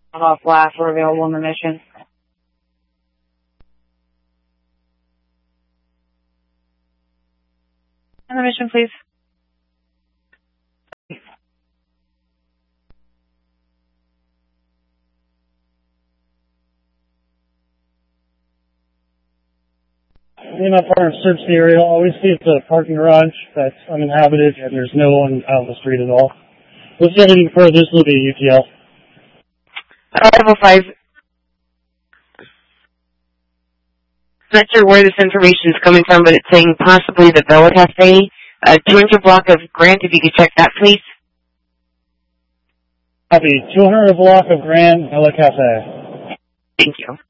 Off last were available in the mission. On the mission, please. Me and my partner searched the area. All we see is a parking garage that's uninhabited, and there's no one out on the street at all. If you have anything further, this will be a UTL. Level 5. Not sure where this information is coming from, but it's saying possibly the Bella Cafe, 200 block of Grant, if you could check that, please. Copy. 200 block of Grand Bella Cafe. Thank you.